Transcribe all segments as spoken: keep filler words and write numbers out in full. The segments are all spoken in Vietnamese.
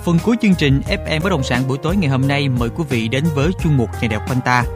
Phần cuối chương trình ép em Bất động sản buổi tối ngày hôm nay mời quý vị đến với chuyên mục Nhà đẹp quanh ta.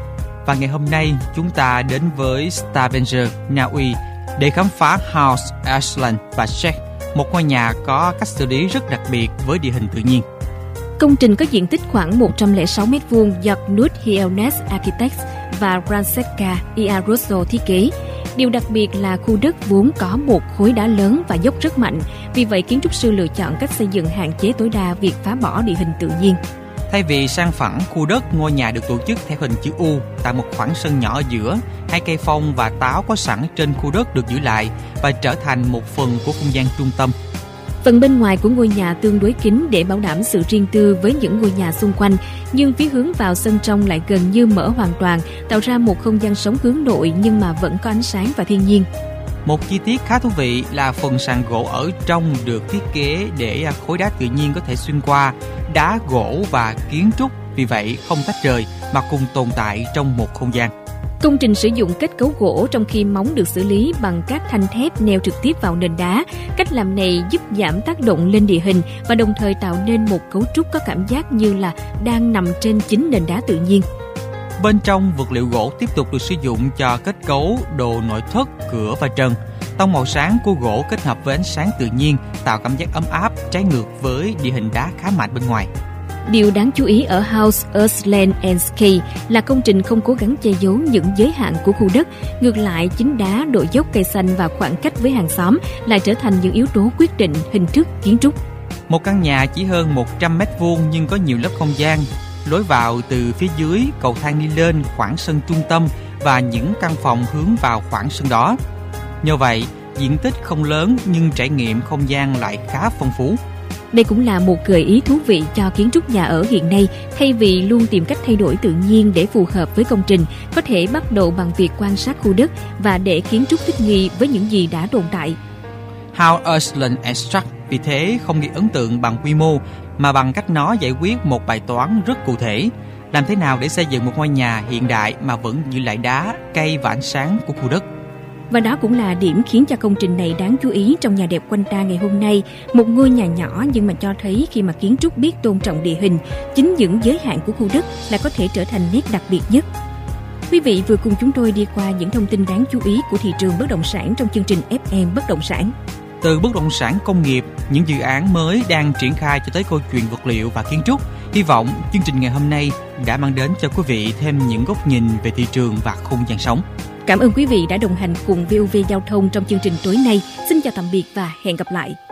Và ngày hôm nay chúng ta đến với Stavanger, Na Uy để khám phá House Ashland và Jack, một ngôi nhà có cách xử lý rất đặc biệt với địa hình tự nhiên. Công trình có diện tích khoảng một trăm lẻ sáu mét vuông do Knut Hielnes Architects và Francesca Iaroso thiết kế. Điều đặc biệt là khu đất vốn có một khối đá lớn và dốc rất mạnh, vì vậy kiến trúc sư lựa chọn cách xây dựng hạn chế tối đa việc phá bỏ địa hình tự nhiên. Thay vì san phẳng khu đất, ngôi nhà được tổ chức theo hình chữ U tại một khoảng sân nhỏ ở giữa. Hai cây phong và táo có sẵn trên khu đất được giữ lại và trở thành một phần của không gian trung tâm. Phần bên ngoài của ngôi nhà tương đối kín để bảo đảm sự riêng tư với những ngôi nhà xung quanh, nhưng phía hướng vào sân trong lại gần như mở hoàn toàn, tạo ra một không gian sống hướng nội nhưng mà vẫn có ánh sáng và thiên nhiên. Một chi tiết khá thú vị là phần sàn gỗ ở trong được thiết kế để khối đá tự nhiên có thể xuyên qua, đá gỗ và kiến trúc, vì vậy không tách rời mà cùng tồn tại trong một không gian. Công trình sử dụng kết cấu gỗ trong khi móng được xử lý bằng các thanh thép neo trực tiếp vào nền đá. Cách làm này giúp giảm tác động lên địa hình và đồng thời tạo nên một cấu trúc có cảm giác như là đang nằm trên chính nền đá tự nhiên. Bên trong, vật liệu gỗ tiếp tục được sử dụng cho kết cấu đồ nội thất, cửa và trần. Tông màu sáng của gỗ kết hợp với ánh sáng tự nhiên tạo cảm giác ấm áp, trái ngược với địa hình đá khá mạnh bên ngoài. Điều đáng chú ý ở House Ashland and Ski là công trình không cố gắng che giấu những giới hạn của khu đất. Ngược lại, chính đá, độ dốc, cây xanh và khoảng cách với hàng xóm lại trở thành những yếu tố quyết định hình thức kiến trúc. Một căn nhà chỉ hơn một trăm mét vuông nhưng có nhiều lớp không gian. Lối vào từ phía dưới, cầu thang đi lên khoảng sân trung tâm và những căn phòng hướng vào khoảng sân đó. Nhờ vậy, diện tích không lớn nhưng trải nghiệm không gian lại khá phong phú. Đây cũng là một gợi ý thú vị cho kiến trúc nhà ở hiện nay. Thay vì luôn tìm cách thay đổi tự nhiên để phù hợp với công trình, có thể bắt đầu bằng việc quan sát khu đất và để kiến trúc thích nghi với những gì đã tồn tại. House Ashland and Struck vì thế không gây ấn tượng bằng quy mô, mà bằng cách nó giải quyết một bài toán rất cụ thể. Làm thế nào để xây dựng một ngôi nhà hiện đại mà vẫn giữ lại đá, cây và ánh sáng của khu đất. Và đó cũng là điểm khiến cho công trình này đáng chú ý trong Nhà đẹp quanh ta ngày hôm nay. Một ngôi nhà nhỏ nhưng mà cho thấy khi mà kiến trúc biết tôn trọng địa hình, chính những giới hạn của khu đất là có thể trở thành nét đặc biệt nhất. Quý vị vừa cùng chúng tôi đi qua những thông tin đáng chú ý của thị trường bất động sản trong chương trình ép em Bất động sản. Từ bất động sản công nghiệp, những dự án mới đang triển khai cho tới câu chuyện vật liệu và kiến trúc. Hy vọng chương trình ngày hôm nay đã mang đến cho quý vị thêm những góc nhìn về thị trường và không gian sống. Cảm ơn quý vị đã đồng hành cùng vê o vê Giao thông trong chương trình tối nay. Xin chào tạm biệt và hẹn gặp lại.